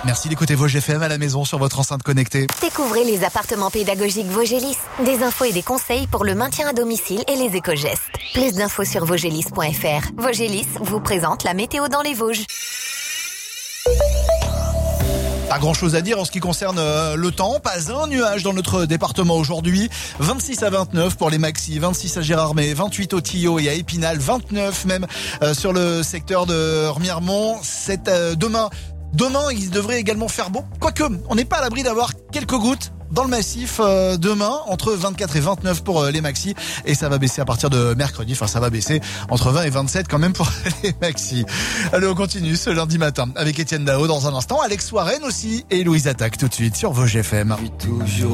Merci d'écouter Vosges FM à la maison sur votre enceinte connectée. Découvrez les appartements pédagogiques Vosgelis. Des infos et des conseils pour le maintien à domicile et les éco-gestes. Plus d'infos sur vosgelis.fr. Vosgelis vous présente la météo dans les Vosges. Pas grand chose à dire en ce qui concerne le temps. Pas un nuage dans notre département aujourd'hui. 26 à 29 pour les maxis, 26 à Gérardmer, 28 au Tillot et à Épinal, 29 même sur le secteur de Remiremont. C'est demain, il devrait également faire beau. Quoique, on n'est pas à l'abri d'avoir quelques gouttes dans le massif demain, entre 24 et 29 pour les maxis, et ça va baisser à partir de mercredi. Enfin, ça va baisser entre 20 et 27 quand même pour les maxis. Allez, on continue ce lundi matin avec Étienne Dao dans un instant, Alex Warren aussi et Louise Attaque tout de suite sur Vosges FM.